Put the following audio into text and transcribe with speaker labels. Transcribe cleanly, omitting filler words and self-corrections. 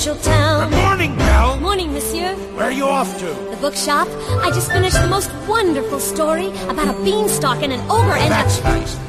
Speaker 1: provincial town.
Speaker 2: Good morning, Belle.
Speaker 1: Morning, monsieur.
Speaker 2: Where are you off to?
Speaker 1: The bookshop. I just finished the most wonderful story about a beanstalk and an ogre and
Speaker 2: That's nice.